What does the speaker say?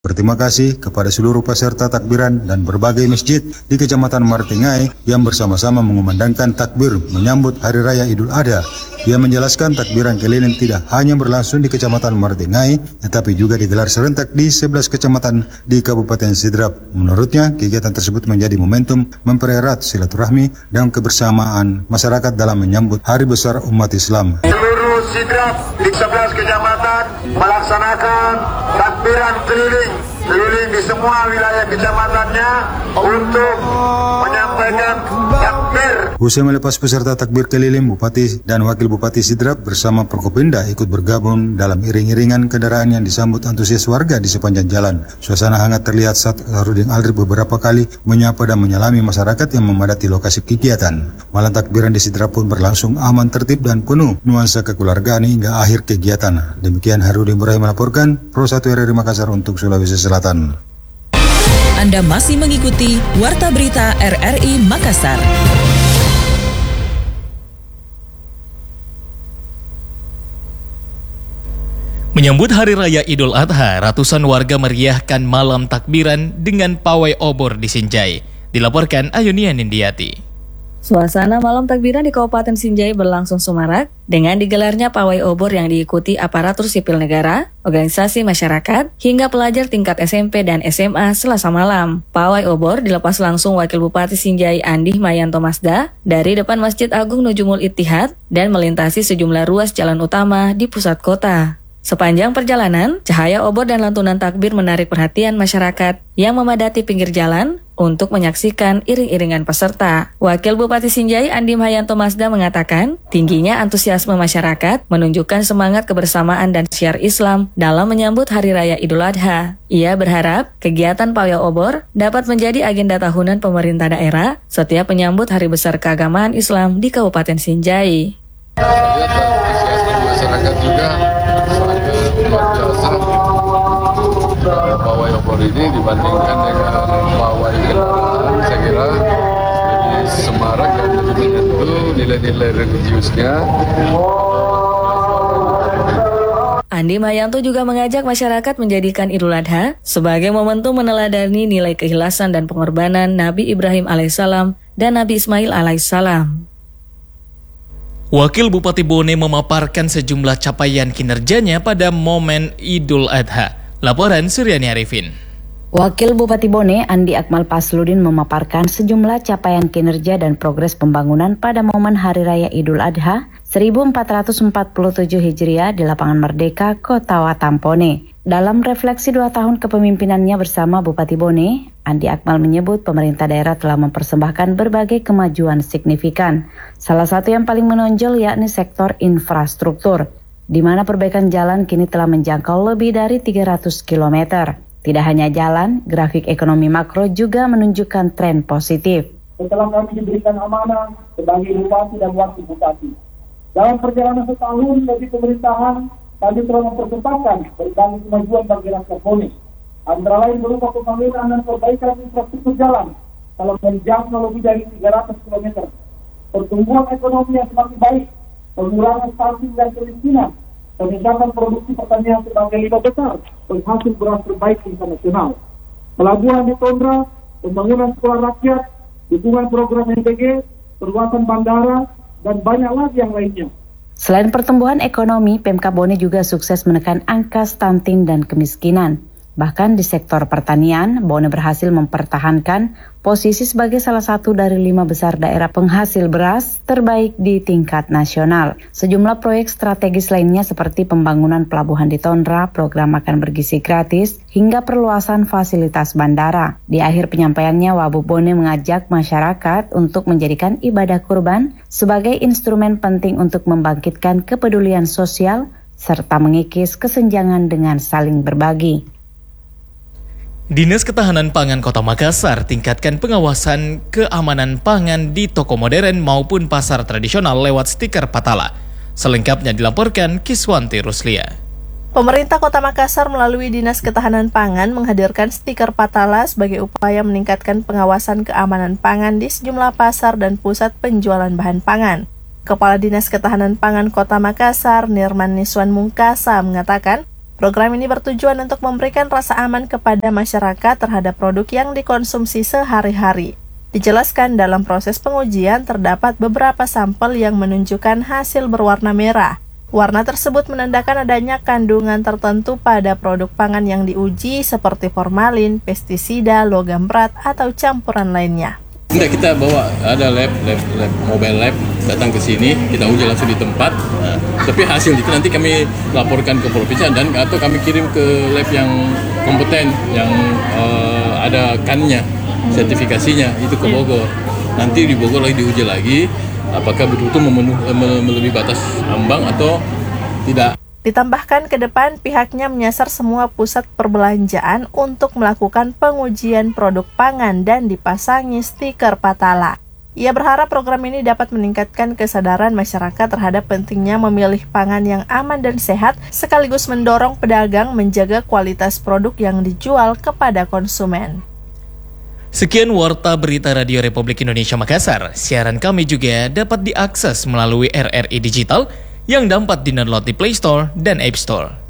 Berterima kasih kepada seluruh peserta takbiran dan berbagai masjid di Kecamatan Martingai yang bersama-sama mengumandangkan takbir menyambut Hari Raya Idul Adha. Ia menjelaskan takbiran keliling tidak hanya berlangsung di Kecamatan Martingai, tetapi juga digelar serentak di 11 kecamatan di Kabupaten Sidrap. Menurutnya, kegiatan tersebut menjadi momentum mempererat silaturahmi dan kebersamaan masyarakat dalam menyambut Hari Besar Umat Islam. Seluruh Sidrap di 11 kecamatan melaksanakan takbiran keliling di semua wilayah kecamatannya untuk menyampaikan takbir. Usai melepas peserta takbir keliling, Bupati dan Wakil Bupati Sidrap bersama Prokopimda ikut bergabung dalam iring-iringan kendaraan yang disambut antusias warga di sepanjang jalan. Suasana hangat terlihat saat Rudin Aldrich beberapa kali menyapa dan menyalami masyarakat yang memadati lokasi kegiatan. Malam takbiran di Sidrap pun berlangsung aman, tertib dan penuh nuansa kekeluargaan hingga akhir kegiatan. Demikian Harudin Ibrahim melaporkan, Pro 1 RRI Makassar untuk Sulawesi Selatan. Anda masih mengikuti Warta Berita RRI Makassar. Menyambut Hari Raya Idul Adha, ratusan warga meriahkan malam takbiran dengan pawai obor di Sinjai. Dilaporkan Ayunia Nindiati. Suasana malam takbiran di Kabupaten Sinjai berlangsung semarak dengan digelarnya pawai obor yang diikuti aparatur sipil negara, organisasi masyarakat, hingga pelajar tingkat SMP dan SMA Selasa malam. Pawai obor dilepas langsung Wakil Bupati Sinjai Andi Mayanto Masda dari depan Masjid Agung Nujumul Ittihad dan melintasi sejumlah ruas jalan utama di pusat kota. Sepanjang perjalanan, cahaya obor dan lantunan takbir menarik perhatian masyarakat yang memadati pinggir jalan untuk menyaksikan iring-iringan peserta. Wakil Bupati Sinjai Andi Mayanto Masda mengatakan, tingginya antusiasme masyarakat menunjukkan semangat kebersamaan dan syiar Islam dalam menyambut Hari Raya Idul Adha. Ia berharap kegiatan pawai obor dapat menjadi agenda tahunan pemerintah daerah setiap menyambut Hari Besar Keagamaan Islam di Kabupaten Sinjai. Masyarakat juga luar biasa. Pawai obor ini dibandingkan dengan pawai kendaraan, saya kira lebih semarak dan lebih menyentuh nilai-nilai religiusnya. Andi Mayanto juga mengajak masyarakat menjadikan Idul Adha sebagai momentum meneladani nilai keikhlasan dan pengorbanan Nabi Ibrahim alaihissalam dan Nabi Ismail alaihissalam. Wakil Bupati Bone memaparkan sejumlah capaian kinerjanya pada momen Idul Adha. Laporan Suryani Arifin. Wakil Bupati Bone, Andi Akmal Pasludin memaparkan sejumlah capaian kinerja dan progres pembangunan pada momen Hari Raya Idul Adha 1447 Hijriah di Lapangan Merdeka, Kota Watampone. Dalam refleksi 2 tahun kepemimpinannya bersama Bupati Bone, Andi Akmal menyebut pemerintah daerah telah mempersembahkan berbagai kemajuan signifikan. Salah satu yang paling menonjol yakni sektor infrastruktur, di mana perbaikan jalan kini telah menjangkau lebih dari 300 km. Tidak hanya jalan, grafik ekonomi makro juga menunjukkan tren positif. Setelah kami diberikan amanah sebagai bupati dan wakil bupati, dalam perjalanan setahun dari pemerintahan, kami telah mempersembahkan berbagai kemajuan bagi rakyat Bone. Antara lain berupa pembangunan dan perbaikan infrastruktur jalan kalau menjangkau lebih dari 300 km. Pertumbuhan ekonomi yang semakin baik, pengurangan stunting dan kemiskinan, peningkatan produksi pertanian sebagai 5 besar penghasil beras terbaik internasional. Pelabuhan di Tondra, pembangunan sekolah rakyat, dukungan program NTG, perluasan bandara, dan banyak lagi yang lainnya. Selain pertumbuhan ekonomi, Pemkab Bone juga sukses menekan angka stunting dan kemiskinan. Bahkan di sektor pertanian, Bone berhasil mempertahankan posisi sebagai salah satu dari 5 besar daerah penghasil beras terbaik di tingkat nasional. Sejumlah proyek strategis lainnya seperti pembangunan pelabuhan di Tondra, program makan bergizi gratis, hingga perluasan fasilitas bandara. Di akhir penyampaiannya, Wabub Bone mengajak masyarakat untuk menjadikan ibadah kurban sebagai instrumen penting untuk membangkitkan kepedulian sosial serta mengikis kesenjangan dengan saling berbagi. Dinas Ketahanan Pangan Kota Makassar tingkatkan pengawasan keamanan pangan di toko modern maupun pasar tradisional lewat stiker patala. Selengkapnya dilaporkan Kiswanti Ruslia. Pemerintah Kota Makassar melalui Dinas Ketahanan Pangan menghadirkan stiker patala sebagai upaya meningkatkan pengawasan keamanan pangan di sejumlah pasar dan pusat penjualan bahan pangan. Kepala Dinas Ketahanan Pangan Kota Makassar, Nirman Niswan Mungkasa, mengatakan, Program ini bertujuan untuk memberikan rasa aman kepada masyarakat terhadap produk yang dikonsumsi sehari-hari. Dijelaskan dalam proses pengujian terdapat beberapa sampel yang menunjukkan hasil berwarna merah. Warna tersebut menandakan adanya kandungan tertentu pada produk pangan yang diuji seperti formalin, pestisida, logam berat, atau campuran lainnya. Enggak, kita bawa ada lab, mobile lab, datang ke sini, kita uji langsung di tempat. Nah, tapi hasil itu nanti kami laporkan ke provinsi dan atau kami kirim ke lab yang kompeten, yang ada kannya, sertifikasinya itu ke Bogor. Nanti di Bogor lagi diuji lagi, apakah betul-betul melebihi batas ambang atau tidak. Ditambahkan ke depan, pihaknya menyasar semua pusat perbelanjaan untuk melakukan pengujian produk pangan dan dipasangi stiker Patala. Ia berharap program ini dapat meningkatkan kesadaran masyarakat terhadap pentingnya memilih pangan yang aman dan sehat, sekaligus mendorong pedagang menjaga kualitas produk yang dijual kepada konsumen. Sekian Warta Berita Radio Republik Indonesia Makassar. Siaran kami juga dapat diakses melalui RRI Digital yang dapat di-download di Play Store dan App Store.